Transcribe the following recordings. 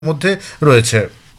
মধ্যে রয়েছে।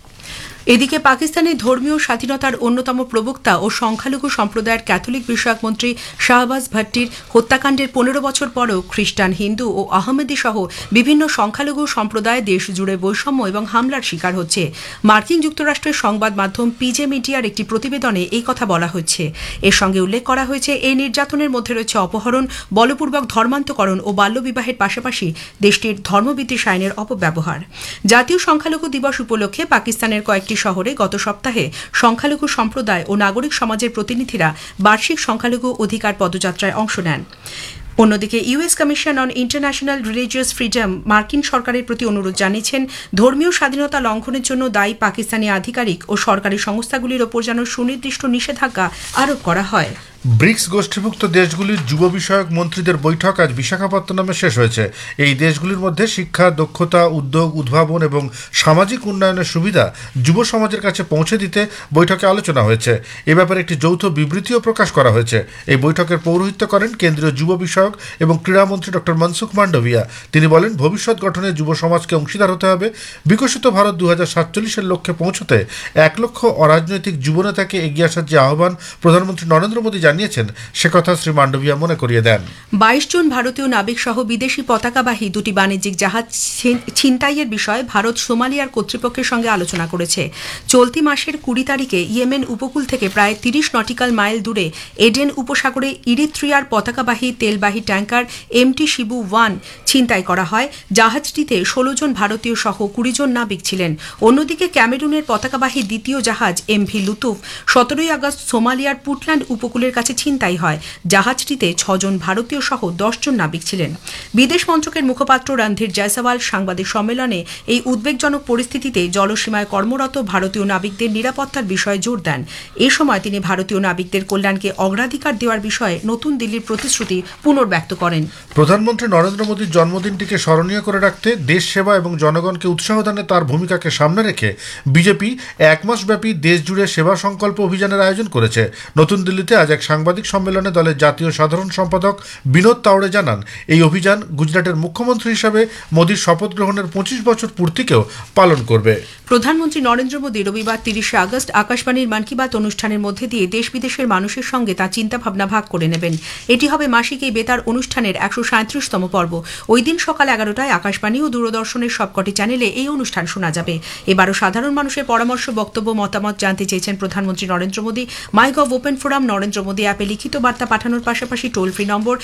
এদিকে পাকিস্তানের ধর্মীয় স্বাধীনতার অন্যতম প্রবক্তা ও সংখ্যালঘু সম্প্রদায়ের ক্যাথলিক বিষয়ক মন্ত্রী শাহবাজ ভট্টির হত্যাকাণ্ডের ১৫ বছর পরও খ্রিস্টান, হিন্দু ও আহমেদী সহ বিভিন্ন সংখ্যালঘু সম্প্রদায় দেশ জুড়ে বৈষম্য এবং হামলার শিকার হচ্ছে। মার্কিন যুক্তরাষ্ট্রের সংবাদ মাধ্যম পিজে মিডিয়ার একটি প্রতিবেদনে এই কথা বলা হয়েছে। এর সঙ্গে উল্লেখ করা হয়েছে, এই নির্যাতনের মধ্যে রয়েছে অপহরণ, বলপূর্বক ধর্মান্তকরণ ও বাল্যবিবাহের পাশাপাশি দেশটির ধর্মবিদ্বেষ আইনের অপব্যবহার। জাতীয় সংখ্যালঘু দিবস উপলক্ষে পাকিস্তানের কয়েকটি শহরে গত সপ্তাহে সংখ্যালঘু সম্প্রদায় ও নাগরিক সমাজের প্রতিনিধিরা বার্ষিক সংখ্যালঘু অধিকার পদযাত্রায় অংশ নেন। অন্যদিকে US commission on international religious freedom মার্কিন সরকারের প্রতি অনুরোধ জানিয়েছেন, ধর্মীয় স্বাধীনতা লঙ্ঘনের জন্য দায়ী পাকিস্তানি আধিকারিক ও সরকারি সংস্থাগুলির ওপর যেন সুনির্দিষ্ট নিষেধাজ্ঞা আরোপ করা হয়। ব্রিক্স গোষ্ঠীভুক্ত দেশগুলির যুব বিষয়ক মন্ত্রীদের বৈঠক আজ বিশাখাপত্তনমে শেষ হয়েছে। এই দেশগুলির মধ্যে শিক্ষা, দক্ষতা, উদ্যোগ, উদ্ভাবন এবং সামাজিক উন্নয়নের সুবিধা যুব সমাজের কাছে পৌঁছে দিতে বৈঠকে আলোচনা হয়েছে। এ ব্যাপারে একটি যৌথ বিবৃতিও প্রকাশ করা হয়েছে। এই বৈঠকের পৌরোহিত্য করেন কেন্দ্রীয় যুব বিষয়ক এবং ক্রীড়ামন্ত্রী ডক্টর মনসুখ মান্ডভিয়া। তিনি বলেন, ভবিষ্যৎ গঠনে যুব সমাজকে অংশীদার হতে হবে। বিকশিত ভারত ২০৪৭-এর লক্ষ্যে পৌঁছতে ১ লক্ষ অরাজনৈতিক যুবনেতাকে এগিয়ে আসার যে আহ্বান প্রধানমন্ত্রী নরেন্দ্র মোদী জানিয়েছেন, সে কথা শ্রী মান্ডভিয়া মনে করিয়ে দেন। ২২ জন ভারতীয় নাবিক সহ বিদেশি পতাকাবাহী দুটি বাণিজ্যিক জাহাজ ছিনতাইয়ের বিষয়ে ভারত সোমালিয়ার কর্তৃপক্ষের সঙ্গে আলোচনা করেছে। চলতি মাসের ২০ তারিখে ইয়েমেন উপকূল থেকে প্রায় ৩০ নটিক্যাল মাইল দূরে এডেন উপসাগরে ইরিত্রিয়ার পতাকাবাহী তেলবাহী ট্যাঙ্কার এমটি শিবু 1 ছিনতাই করা হয়। জাহাজটিতে ১৬ জন ভারতীয় সহ ২০ জন নাবিক ছিলেন। অন্যদিকে ক্যামেরুনের পতাকাবাহী দ্বিতীয় জাহাজ এমভি লুতুফ ১৭ আগস্ট সোমালিয়ার পুটল্যান্ড উপকূলের কাছে ছিনতাই হয়। জাহাজটিতে ৬ জন ভারতীয় সহ ১০ জন নাবিক ছিলেন। বিদেশ মন্ত্রকের মুখপাত্র রণধীর জয়সওয়াল সাংবাদিক সম্মেলনে এই উদ্বেগজনক পরিস্থিতিতে জলসীমায় কর্মরত ভারতীয় নাবিকদের নিরাপত্তার বিষয়ে জোর দেন। এ সময় তিনি ভারতীয় নাবিকদের কল্যাণকে অগ্রাধিকার দেওয়ার বিষয়ে নতুন দিল্লির প্রতিশ্রুতি পুনর্ব্যক্ত করেন। প্রধানমন্ত্রী নরেন্দ্র মোদীর জন্মদিনটিকে স্মরণীয় করে রাখতে, দেশ সেবা এবং জনগণকে উৎসাহ দানে তার ভূমিকাকে সামনে রেখে বিজেপি ১ মাসব্যাপী দেশ জুড়ে সেবা সংকল্প অভিযানের আয়োজন করেছে। নতুন দিল্লিতে আজ এক সাংবাদিক সম্মেলনে দলের জাতীয় সাধারণ সম্পাদক বিনোদ তাওড়ে জানান, এই অভিযান গুজরাটের মুখ্যমন্ত্রী হিসাবে মোদীর শপথ গ্রহণের ২৫ বছর পূর্তিকেও পালন করবে। প্রধানমন্ত্রী নরেন্দ্র মোদী রবিবার ৩০ আগস্ট আকাশবাণীর মন কি বাত অনুষ্ঠানের মধ্যে দিয়ে দেশ বিদেশের মানুষের সঙ্গে তাঁর চিন্তাভাবনা ভাগ করে নেবেন। এটি হবে মাসিক এই বেতার অনুষ্ঠানের ১৩৭তম পর্ব। ওই দিন সকাল ১১টায় আকাশবাণী ও দূরদর্শনের সবকটি চ্যানেলে এই অনুষ্ঠান শোনা যাবে। এবারও সাধারণ মানুষের পরামর্শ, বক্তব্য, মতামত জানতে চেয়েছেন প্রধানমন্ত্রী Narendra Modi. MyGov open forum, Narendra Modi অ্যাপে লিখিত বার্তা পাঠানোর পাশাপাশি টোল ফ্রি নম্বর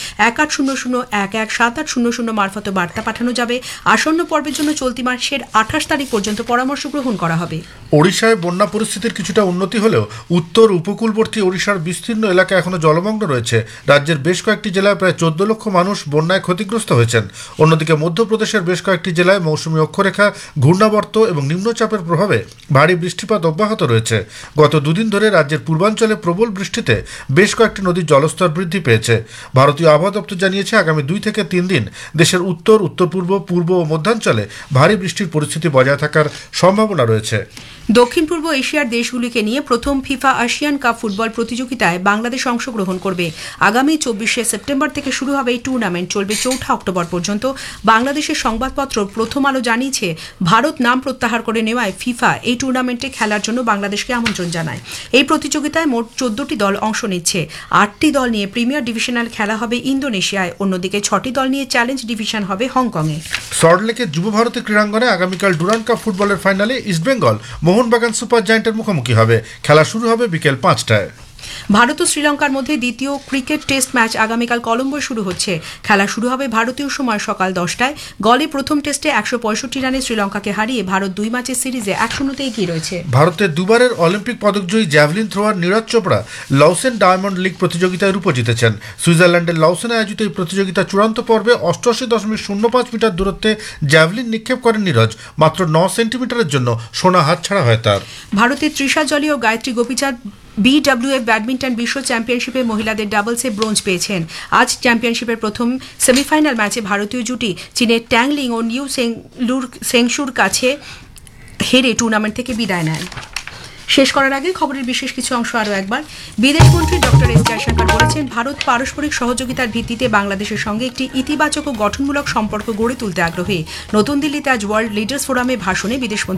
১৮০০১১৭৮০০ মারফত বার্তা পাঠানো যাবে। আসন্ন পর্বের জন্য চলতি মাসের ২৮ তারিখ পর্যন্ত পরামর্শ গ্রহণ করা হবে। ওড়িশায় বন্যা পরিস্থিতির কিছুটা উন্নতি হলেও উত্তর উপকূলবর্তী ওড়িশার বিস্তীর্ণ এলাকা এখনো জলমগ্ন রয়েছে। রাজ্যের বেশ কয়েকটি জেলায় প্রায় ১৪ লক্ষ মানুষ বন্যায় ক্ষতিগ্রস্ত হয়েছেন। অন্যদিকে মধ্যপ্রদেশের বেশ কয়েকটি জেলায় মৌসুমী অক্ষরেখা, ঘূর্ণাবর্ত এবং নিম্নচাপের প্রভাবে ভারী বৃষ্টিপাত অব্যাহত রয়েছে। গত দুদিন ধরে রাজ্যের পূর্বাঞ্চলে প্রবল বৃষ্টিতে বেশ কয়েকটি নদীর জলস্তর বৃদ্ধি পেয়েছে। ভারতীয় আবহাওয়া দপ্তর জানিয়েছে, আগামী ২ থেকে ৩ দিন দেশের উত্তর, উত্তর পূর্ব, পূর্ব ও মধ্যাঞ্চলে ভারী বৃষ্টির পরিস্থিতি বজায় থাকার সম্ভাবনা রয়েছে। দক্ষিণ পূর্ব এশিয়ার দেশগুলিকে নিয়ে প্রথম ফিফা এশিয়ান কাপ ফুটবল প্রতিযোগিতায় বাংলাদেশ অংশগ্রহণ করবে। আগামী ২৪শে সেপ্টেম্বর থেকে শুরু হবে এই টুর্নামেন্ট, চলবে ৪ অক্টোবর পর্যন্ত। বাংলাদেশের সংবাদপত্র প্রথম আলো জানিয়েছে, ভারত নাম প্রত্যাহার করে নেওয়ায় ফিফা এই টুর্নামেন্টে খেলার জন্য বাংলাদেশকে আমন্ত্রণ জানায়। এই প্রতিযোগিতায় মোট ১৪টি দল অংশ নিচ্ছে। ৮টি দল নিয়ে প্রিমিয়ার ডিভিশনাল খেলা হবে ইন্দোনেশিয়ায়, অন্যদিকে ৬টি দল নিয়ে চ্যালেঞ্জ ডিভিশন হবে হংকংয়ে। সল্টলেকের যুব ভারতী ক্রীড়াঙ্গনে আগামীকাল ডুরান্ড কাপ ফুটবলের ফাইনালে ইস্টবেঙ্গল মোহনবাগান সুপার জায়ান্টের মুখোমুখি হবে। খেলা শুরু হবে বিকেল ৫টায়। ভারত ও শ্রীলঙ্কার মধ্যে দ্বিতীয় ক্রিকেট টেস্ট ম্যাচ আগামীকাল কলম্বোয় শুরু হচ্ছে। খেলা শুরু হবে ভারতীয় সময় সকাল ১০টায়। গলে প্রথম টেস্টে ১৬৫ রানে শ্রীলঙ্কাকে হারিয়ে ভারত 2 ম্যাচের সিরিজে ১-০ এগিয়ে রয়েছে। ভারতের দুবারের Olympic পদকজয়ী javelin thrower Neeraj Chopra লউসেন diamond league প্রতিযোগিতায় রূপো জিতেছেন। সুইজারল্যান্ডের লউসেনে আয়োজিত এই প্রতিযোগিতা চূড়ান্ত পর্বে ৮৮.০৫ মিটার দূরত্বে জ্যাভলিন নিক্ষেপ করেন নীরজ। মাত্র ৯ সেন্টিমিটারের জন্য সোনা হাতছাড়া হয় তার। ভারতের তৃষা জলি ও গায়ত্রী গোপীচাঁদ বিডব্লিউএফ ব্যাডমিন্টন বিশ্ব চ্যাম্পিয়নশিপে মহিলাদের ডাবলসে ব্রোঞ্জ পেয়েছেন। আজ চ্যাম্পিয়নশিপের প্রথম সেমিফাইনাল ম্যাচে ভারতীয় জুটি চীনের ট্যাংলিং ও নিউ সেংশুর কাছে হেরে টুর্নামেন্ট থেকে বিদায় নেয়। শেষ করার আগে খবরের বিশেষ কিছু অংশ আরও একবার। বিদেশমন্ত্রী ডক্টর এস জয়শঙ্কর বলেছেন, ভারত পারস্পরিক সহযোগিতার ভিত্তিতে বাংলাদেশের সঙ্গে একটি ইতিবাচক ও গঠনমূলক সম্পর্ক গড়ে তুলতে আগ্রহী। নতুন দিল্লিতে আজ ওয়ার্ল্ড লিডার্স ফোরামে ভাষণে বিদেশমন্ত্রী